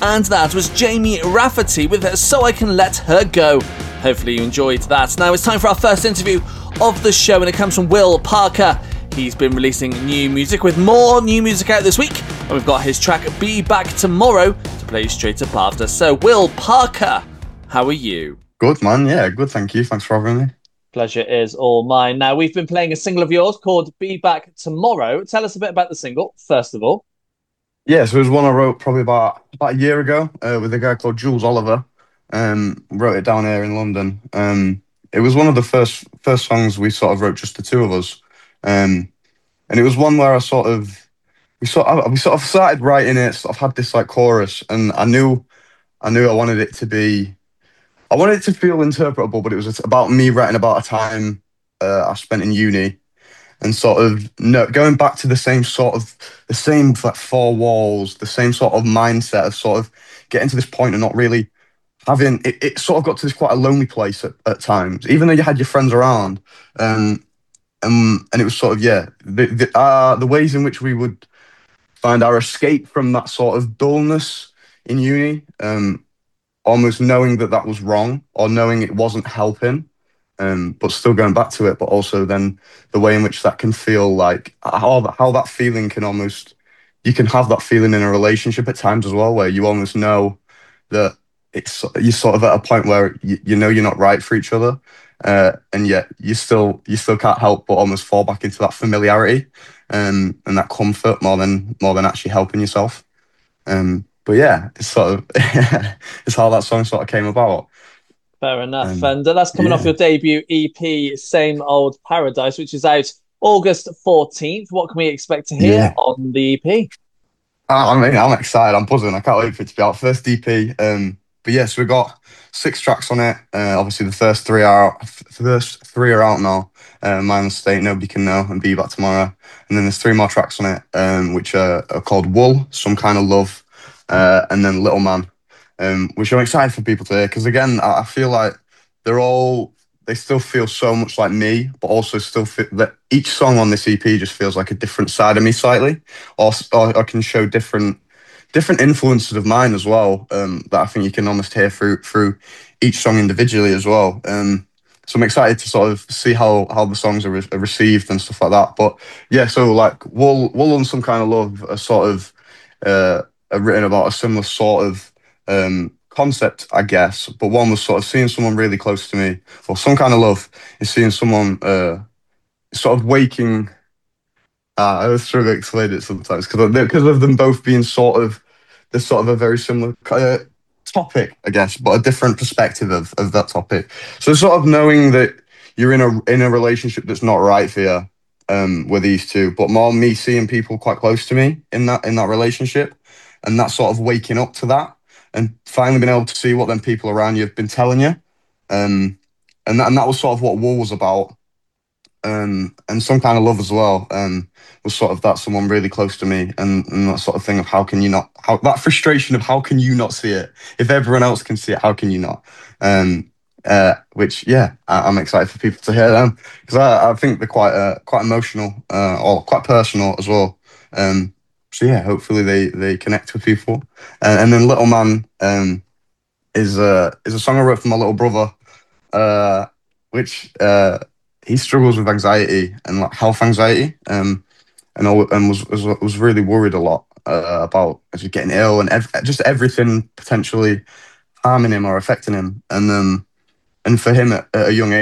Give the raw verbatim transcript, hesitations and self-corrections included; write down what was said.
And that was Jamie Rafferty with So I Can Let Her Go. Hopefully you enjoyed that. Now it's time for our first interview of the show, and it comes from Will Parker. He's been releasing new music, with more new music out this week, and we've got his track Be Back Tomorrow to play straight up after. So Will Parker, how are you? Good, man. Yeah, good. Thank you. Thanks for having me. Pleasure is all mine. Now, we've been playing a single of yours called Be Back Tomorrow. Tell us a bit about the single, first of all. Yeah, so it was one I wrote probably about about a year ago uh, with a guy called Jules Oliver. Um, wrote it down here in London. Um, it was one of the first first songs we sort of wrote, just the two of us. Um, and it was one where I sort of we sort of we sort of started writing it. Sort of had this like chorus, and I knew I knew I wanted it to be. I wanted it to feel interpretable, but it was about me writing about a time uh, I spent in uni, and sort of no, going back to the same sort of the same like four walls, the same sort of mindset of sort of getting to this point and not really having it. It sort of got to this quite a lonely place at, at times, even though you had your friends around. Um, um, and it was sort of yeah, the the, uh, the ways in which we would find our escape from that sort of dullness in uni. Um, almost knowing that that was wrong, or knowing it wasn't helping, um, but still going back to it. But also then the way in which that can feel, like how how that feeling can almost, you can have that feeling in a relationship at times as well, where you almost know that it's you're sort of at a point where you, you know you're not right for each other, uh, and yet you still you still can't help but almost fall back into that familiarity, um, and that comfort more than more than actually helping yourself. Um, but yeah, it's sort of it's how that song sort of came about. Fair enough. Um, And uh, that's coming off yeah, your debut E P, Same Old Paradise, which is out August fourteenth. What can we expect to hear yeah. on the E P? I, I mean, I'm excited. I'm buzzing. I can't wait for it to be out. First D P. Um, but yes, we got six tracks on it. Uh, obviously, the first three are first three are out now. Uh, Mindless State, Nobody Can Know, and Be Back Tomorrow. And then there's three more tracks on it, um, which are, are called Wool, Some Kind of Love, uh, and then Little Man, um, which I'm excited for people to hear, because again, I, I feel like they're all they still feel so much like me, but also still feel that each song on this E P just feels like a different side of me slightly, or, or I can show different different influences of mine as well, um, that I think you can almost hear through through each song individually as well. Um, so I'm excited to sort of see how how the songs are, re- are received and stuff like that. But yeah, so like Wool, Wool and Some Kind of Love are sort of uh, are written about a similar sort of um, concept, I guess. But one was sort of seeing someone really close to me, or Some Kind of Love is seeing someone uh, sort of waking. Uh, I was trying to explain it sometimes because because of them both being sort of the sort of a very similar uh, topic, I guess, but a different perspective of, of that topic. So sort of knowing that you're in a in a relationship that's not right for you, um, with these two, but more me seeing people quite close to me in that in that relationship, and that sort of waking up to that, and finally being able to see what them people around you have been telling you, um, and that and that was sort of what Wool was about, um, and Some Kind of Love as well, um, was sort of that someone really close to me, and, and that sort of thing of how can you not, how that frustration of how can you not see it if everyone else can see it, how can you not? Um, uh, which yeah, I, I'm excited for people to hear them, because I, I think they're quite uh, quite emotional, uh, or quite personal as well. Um, so yeah, hopefully they they connect with people. Uh, and then Little Man, um, is a is a song I wrote for my little brother, uh, which uh, he struggles with anxiety and like health anxiety, um, and al- and was was was really worried a lot uh, about as he's getting ill and ev- just everything potentially harming him or affecting him, and um, and for him at, at a young age.